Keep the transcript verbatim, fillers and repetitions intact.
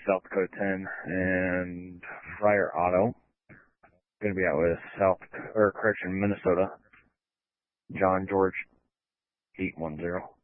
South Dakota ten, and Fryer Auto. Going to be out with South, or correction, Minnesota. John George eight one zero.